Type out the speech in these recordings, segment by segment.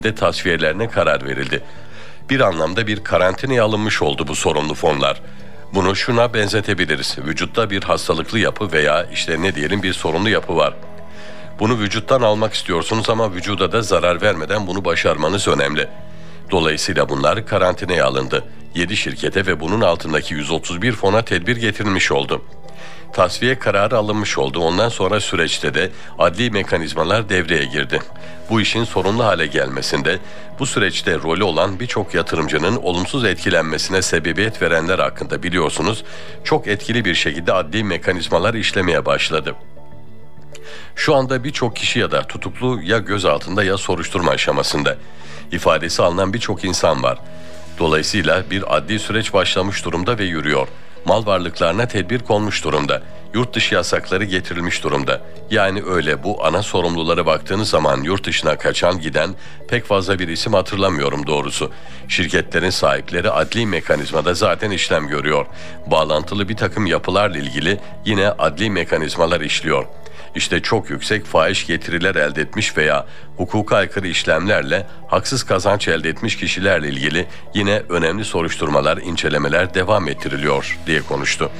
de tasfiyelerine karar verildi. Bir anlamda bir karantinaya alınmış oldu bu sorunlu fonlar. Bunu şuna benzetebiliriz. Vücutta bir hastalıklı yapı veya bir sorunlu yapı var. Bunu vücuttan almak istiyorsunuz ama vücuda da zarar vermeden bunu başarmanız önemli. Dolayısıyla bunlar karantinaya alındı. 7 şirkete ve bunun altındaki 131 fona tedbir getirilmiş oldu. Tasfiye kararı alınmış oldu. Ondan sonra süreçte de adli mekanizmalar devreye girdi. Bu işin sorunlu hale gelmesinde bu süreçte rolü olan birçok yatırımcının olumsuz etkilenmesine sebebiyet verenler hakkında biliyorsunuz çok etkili bir şekilde adli mekanizmalar işlemeye başladı. Şu anda birçok kişi ya da tutuklu ya gözaltında ya soruşturma aşamasında. İfadesi alınan birçok insan var. Dolayısıyla bir adli süreç başlamış durumda ve yürüyor. Mal varlıklarına tedbir konmuş durumda. Yurt dışı yasakları getirilmiş durumda. Yani öyle bu ana sorumlulara baktığınız zaman yurt dışına kaçan giden pek fazla bir isim hatırlamıyorum doğrusu. Şirketlerin sahipleri adli mekanizmada zaten işlem görüyor. Bağlantılı bir takım yapılarla ilgili yine adli mekanizmalar işliyor. İşte çok yüksek fahiş getiriler elde etmiş veya hukuka aykırı işlemlerle haksız kazanç elde etmiş kişilerle ilgili yine önemli soruşturmalar, incelemeler devam ettiriliyor diye konuştu.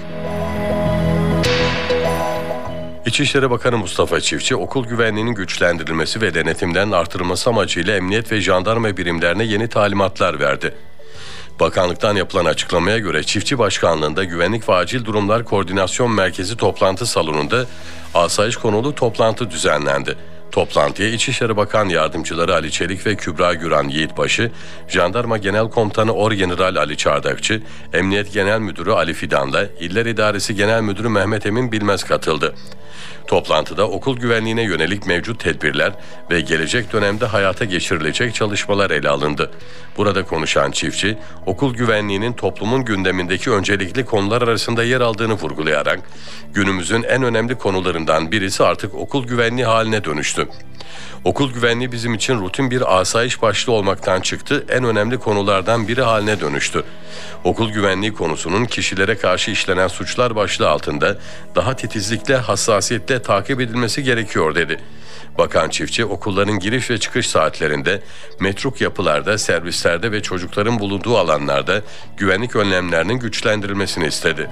İçişleri Bakanı Mustafa Çiftçi, okul güvenliğinin güçlendirilmesi ve denetimden artırılması amacıyla emniyet ve jandarma birimlerine yeni talimatlar verdi. Bakanlıktan yapılan açıklamaya göre Çiftçi Başkanlığı'nda Güvenlik ve Acil Durumlar Koordinasyon Merkezi toplantı salonunda asayiş konulu toplantı düzenlendi. Toplantıya İçişleri Bakan Yardımcıları Ali Çelik ve Kübra Güran Yiğitbaşı, Jandarma Genel Komutanı Orgeneral Ali Çardakçı, Emniyet Genel Müdürü Ali Fidan'la İller İdaresi Genel Müdürü Mehmet Emin Bilmez katıldı. Toplantıda okul güvenliğine yönelik mevcut tedbirler ve gelecek dönemde hayata geçirilecek çalışmalar ele alındı. Burada konuşan Çiftçi, okul güvenliğinin toplumun gündemindeki öncelikli konular arasında yer aldığını vurgulayarak, günümüzün en önemli konularından birisi artık okul güvenliği haline dönüştü. Okul güvenliği bizim için rutin bir asayiş başlığı olmaktan çıktı, en önemli konulardan biri haline dönüştü. Okul güvenliği konusunun kişilere karşı işlenen suçlar başlığı altında daha titizlikle, hassasiyetle takip edilmesi gerekiyor dedi. Bakan Çiftçi, okulların giriş ve çıkış saatlerinde, metruk yapılarda, servislerde ve çocukların bulunduğu alanlarda güvenlik önlemlerinin güçlendirilmesini istedi.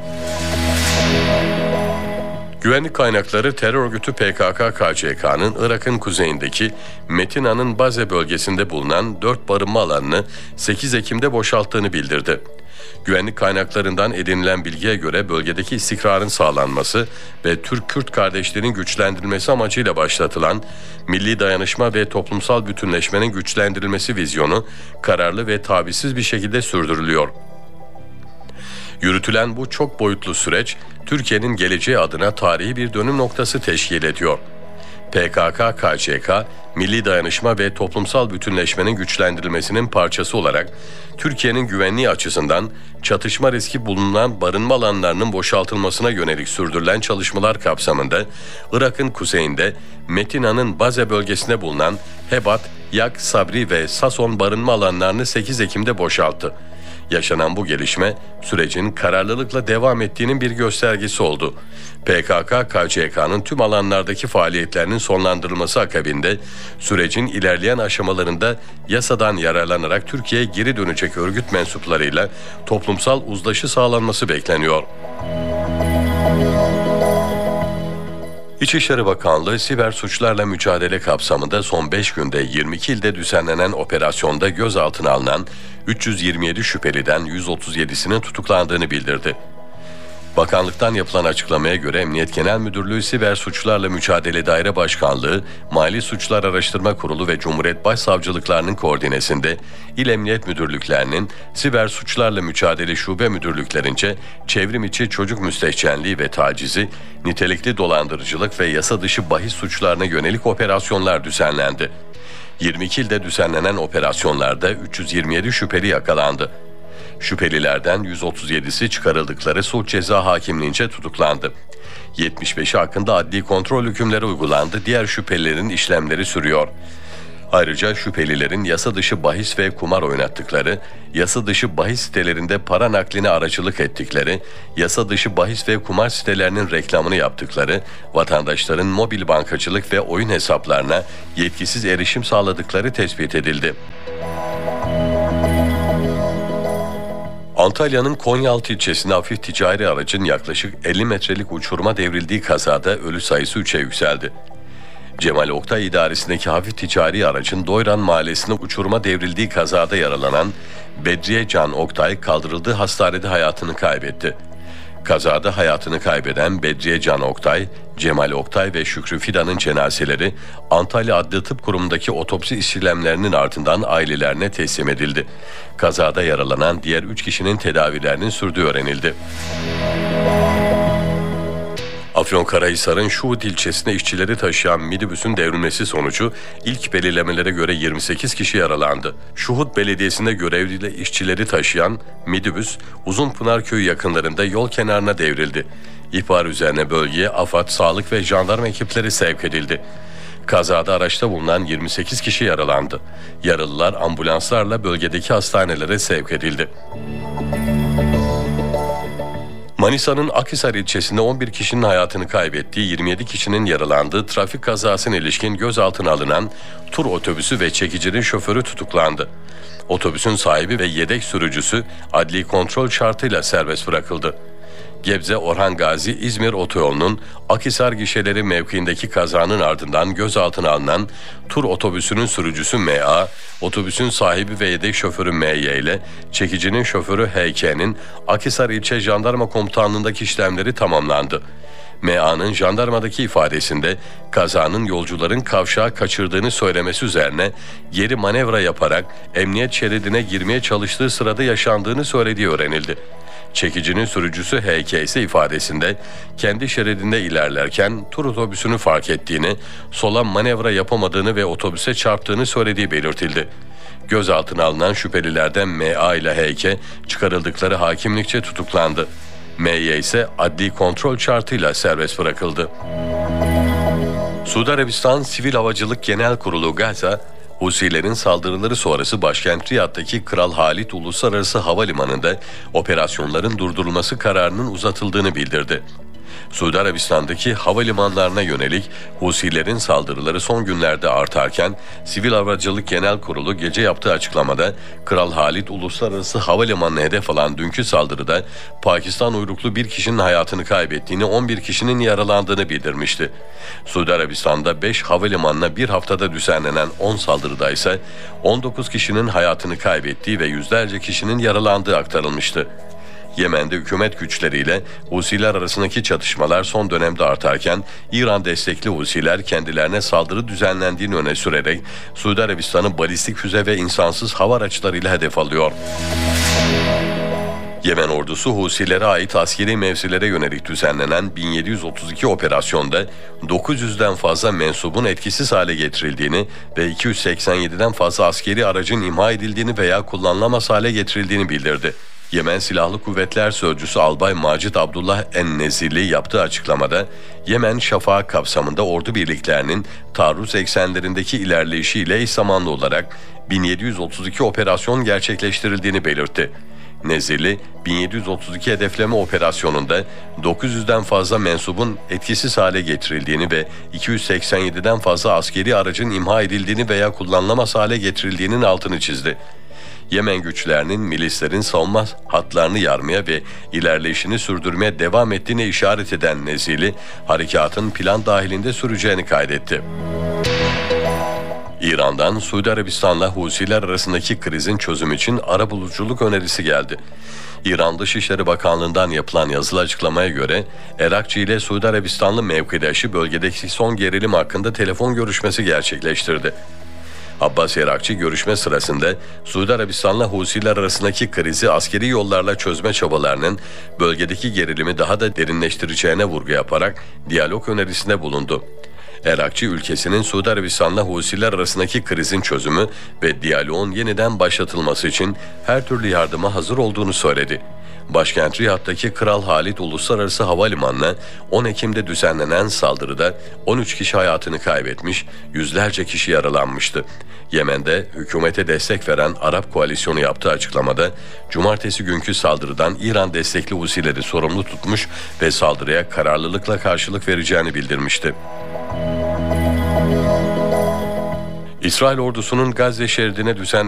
Güvenlik kaynakları terör örgütü PKK-KCK'nın Irak'ın kuzeyindeki Metina'nın Baze bölgesinde bulunan 4 barınma alanını 8 Ekim'de boşalttığını bildirdi. Güvenlik kaynaklarından edinilen bilgiye göre bölgedeki istikrarın sağlanması ve Türk-Kürt kardeşliğinin güçlendirilmesi amacıyla başlatılan milli dayanışma ve toplumsal bütünleşmenin güçlendirilmesi vizyonu kararlı ve tavizsiz bir şekilde sürdürülüyor. Yürütülen bu çok boyutlu süreç, Türkiye'nin geleceği adına tarihi bir dönüm noktası teşkil ediyor. PKK-KCK, milli dayanışma ve toplumsal bütünleşmenin güçlendirilmesinin parçası olarak Türkiye'nin güvenliği açısından çatışma riski bulunan barınma alanlarının boşaltılmasına yönelik sürdürülen çalışmalar kapsamında Irak'ın kuzeyinde Metina'nın Baze bölgesinde bulunan Hebat, Yak, Sabri ve Sason barınma alanlarını 8 Ekim'de boşalttı. Yaşanan bu gelişme sürecin kararlılıkla devam ettiğinin bir göstergesi oldu. PKK-KCK'nın tüm alanlardaki faaliyetlerinin sonlandırılması akabinde sürecin ilerleyen aşamalarında yasadan yararlanarak Türkiye'ye geri dönecek örgüt mensuplarıyla toplumsal uzlaşı sağlanması bekleniyor. İçişleri Bakanlığı siber suçlarla mücadele kapsamında son 5 günde 22 ilde düzenlenen operasyonda gözaltına alınan 327 şüpheliden 137'sinin tutuklandığını bildirdi. Bakanlıktan yapılan açıklamaya göre Emniyet Genel Müdürlüğü Siber Suçlarla Mücadele Daire Başkanlığı, Mali Suçlar Araştırma Kurulu ve Cumhuriyet Başsavcılıklarının koordinesinde İl Emniyet Müdürlüklerinin Siber Suçlarla Mücadele Şube Müdürlüklerince çevrim içi çocuk müstehcenliği ve tacizi, nitelikli dolandırıcılık ve yasa dışı bahis suçlarına yönelik operasyonlar düzenlendi. 22 ilde düzenlenen operasyonlarda 327 şüpheli yakalandı. Şüphelilerden 137'si çıkarıldıkları suç ceza hakimliğince tutuklandı. 75'i hakkında adli kontrol hükümleri uygulandı. Diğer şüphelilerin işlemleri sürüyor. Ayrıca şüphelilerin yasa dışı bahis ve kumar oynattıkları, yasa dışı bahis sitelerinde para nakline aracılık ettikleri, yasa dışı bahis ve kumar sitelerinin reklamını yaptıkları, vatandaşların mobil bankacılık ve oyun hesaplarına yetkisiz erişim sağladıkları tespit edildi. Antalya'nın Konyaaltı ilçesinde hafif ticari aracın yaklaşık 50 metrelik uçuruma devrildiği kazada ölü sayısı 3'e yükseldi. Cemal Oktay idaresindeki hafif ticari aracın Doyran mahallesinde uçuruma devrildiği kazada yaralanan Bedriye Can Oktay kaldırıldığı hastanede hayatını kaybetti. Kazada hayatını kaybeden Bedriye Can Oktay, Cemal Oktay ve Şükrü Fidan'ın cenazeleri Antalya Adli Tıp Kurumu'ndaki otopsi işlemlerinin ardından ailelerine teslim edildi. Kazada yaralanan diğer 3 kişinin tedavilerinin sürdüğü öğrenildi. Afyonkarahisar'ın Şuhut ilçesinde işçileri taşıyan minibüsün devrilmesi sonucu ilk belirlemelere göre 28 kişi yaralandı. Şuhut Belediyesi'nde görevli işçileri taşıyan minibüs Uzunpınar Köyü yakınlarında yol kenarına devrildi. İhbar üzerine bölgeye AFAD, sağlık ve jandarma ekipleri sevk edildi. Kazada araçta bulunan 28 kişi yaralandı. Yaralılar ambulanslarla bölgedeki hastanelere sevk edildi. Manisa'nın Akhisar ilçesinde 11 kişinin hayatını kaybettiği, 27 kişinin yaralandığı trafik kazasına ilişkin gözaltına alınan tur otobüsü ve çekicinin şoförü tutuklandı. Otobüsün sahibi ve yedek sürücüsü adli kontrol şartıyla serbest bırakıldı. Gebze Orhan Gazi İzmir otoyolunun Akhisar gişeleri mevkiindeki kazanın ardından gözaltına alınan tur otobüsünün sürücüsü M.A., otobüsün sahibi ve yedek şoförü M.Y. ile çekicinin şoförü H.K.'nin Akhisar İlçe Jandarma Komutanlığı'ndaki işlemleri tamamlandı. M.A.'nın jandarmadaki ifadesinde kazanın yolcuların kavşağı kaçırdığını söylemesi üzerine geri manevra yaparak emniyet şeridine girmeye çalıştığı sırada yaşandığını söylediği öğrenildi. Çekicinin sürücüsü H.K. ise ifadesinde kendi şeridinde ilerlerken tur otobüsünü fark ettiğini, sola manevra yapamadığını ve otobüse çarptığını söylediği belirtildi. Gözaltına alınan şüphelilerden M.A. ile H.K. çıkarıldıkları hakimlikçe tutuklandı. M.Y. ise adli kontrol şartıyla serbest bırakıldı. Suudi Arabistan Sivil Havacılık Genel Kurulu Gaza, Husilerin saldırıları sonrası başkent Riyad'daki Kral Halid Uluslararası Havalimanı'nda operasyonların durdurulması kararının uzatıldığını bildirdi. Suudi Arabistan'daki havalimanlarına yönelik Husilerin saldırıları son günlerde artarken Sivil Havacılık Genel Kurulu gece yaptığı açıklamada Kral Halid Uluslararası Havalimanı'na hedef alan dünkü saldırıda Pakistan uyruklu bir kişinin hayatını kaybettiğini, 11 kişinin yaralandığını bildirmişti. Suudi Arabistan'da 5 havalimanına bir haftada düzenlenen 10 saldırıda ise 19 kişinin hayatını kaybettiği ve yüzlerce kişinin yaralandığı aktarılmıştı. Yemen'de hükümet güçleriyle Husiler arasındaki çatışmalar son dönemde artarken İran destekli Husiler kendilerine saldırı düzenlendiğini öne sürerek Suudi Arabistan'ı balistik füze ve insansız hava araçlarıyla hedef alıyor. Yemen ordusu Husilere ait askeri mevzilere yönelik düzenlenen 1732 operasyonda 900'den fazla mensubun etkisiz hale getirildiğini ve 287'den fazla askeri aracın imha edildiğini veya kullanılamaz hale getirildiğini bildirdi. Yemen Silahlı Kuvvetler Sözcüsü Albay Macit Abdullah En-Nezirli yaptığı açıklamada Yemen Şafak kapsamında ordu birliklerinin taarruz eksenlerindeki ilerleyişiyle eş zamanlı olarak 1732 operasyon gerçekleştirildiğini belirtti. Nezirli, 1732 hedefleme operasyonunda 900'den fazla mensubun etkisiz hale getirildiğini ve 287'den fazla askeri aracın imha edildiğini veya kullanılamaz hale getirildiğinin altını çizdi. Yemen güçlerinin milislerin savunma hatlarını yarmaya ve ilerleyişini sürdürmeye devam ettiğine işaret eden Nezirli, harekatın plan dahilinde süreceğini kaydetti. İran'dan Suudi Arabistan'la Husiler arasındaki krizin çözümü için arabuluculuk önerisi geldi. İran Dışişleri Bakanlığı'ndan yapılan yazılı açıklamaya göre Erakçı ile Suudi Arabistanlı mevkidaşı bölgedeki son gerilim hakkında telefon görüşmesi gerçekleştirdi. Abbas Erakçı görüşme sırasında Suudi Arabistan'la Husiler arasındaki krizi askeri yollarla çözme çabalarının bölgedeki gerilimi daha da derinleştireceğine vurgu yaparak diyalog önerisinde bulundu. Erakçı ülkesinin Suudi Arabistan'la Husiler arasındaki krizin çözümü ve diyaloğun yeniden başlatılması için her türlü yardıma hazır olduğunu söyledi. Başkent Riyad'daki Kral Halid Uluslararası Havalimanı'na 10 Ekim'de düzenlenen saldırıda 13 kişi hayatını kaybetmiş, yüzlerce kişi yaralanmıştı. Yemen'de hükümete destek veren Arap Koalisyonu yaptığı açıklamada cumartesi günkü saldırıdan İran destekli Husileri sorumlu tutmuş ve saldırıya kararlılıkla karşılık vereceğini bildirmişti. İsrail ordusunun Gazze şeridine düzenlediği